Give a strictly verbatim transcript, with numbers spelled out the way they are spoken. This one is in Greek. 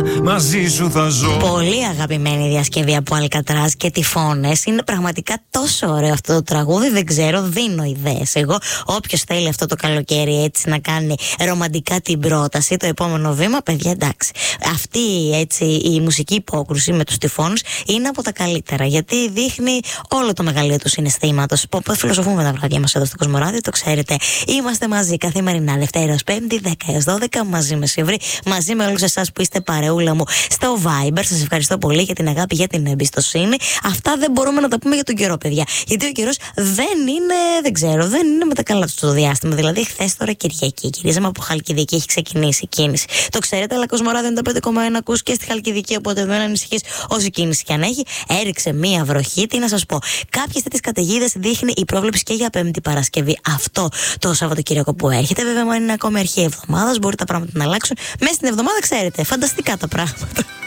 μαζί σου θα ζω. Πολύ αγαπημένη διασκευή από Αλκατράζ και Τυφώνες. Είναι πραγματικά τόσο ωραίο αυτό το τραγούδι. Δεν ξέρω, δίνω ιδέες. Εγώ, όποιος θέλει αυτό το καλοκαίρι έτσι να κάνει ρομαντικά την πρόταση, το επόμενο βήμα, παιδιά, εντάξει. Αυτή έτσι η μουσική υπόκρουση με τους Τυφώνους είναι από τα καλύτερα. Γιατί δείχνει όλο το μεγαλείο του συναισθήματος. Πώ φιλοσοφούμε τα βράδια μας εδώ στο Κοσμοράδιο, το ξέρετε. Είμαστε μαζί καθημερινά, Δευτέρα έως Πέμπτη, δέκα έως δώδεκα, μαζί με Σιβρή, μαζί με όλους εσάς που είστε παρεούλα μου στο Viber. Σας ευχαριστώ πολύ για την αγάπη, για την εμπιστοσύνη. Αυτά δεν μπορούμε να τα πούμε για τον καιρό, παιδιά. Γιατί ο καιρός δεν είναι, δεν ξέρω, δεν είναι με τα καλά του το διάστημα. Δηλαδή, χθες τώρα Κυριακή, γυρίζαμε από Χαλκιδική, έχει ξεκινήσει η κίνηση. Το ξέρετε, αλλά Κοσμοράδιο ενενήντα πέντε κόμμα ένα ακούς και στη Χαλκιδική, οπότε δεν ανησυχείς όση κίνηση και αν έχει. Έριξε μία βροχή, τι να σας πω. Κάποιες τέτοιες καταιγίδες δείχνει η πρόβλεψη και για Πέμπτη Παρασκευή. Αυτό το Σαββατοκύριακο που έρχεται. Βέβαια, αν είναι ακόμη αρχή εβδομάδας, μπορεί τα πράγματα να αλλάξουν. Μέσα στην εβδομάδα, ξέρετε, φανταστικά τα πράγματα.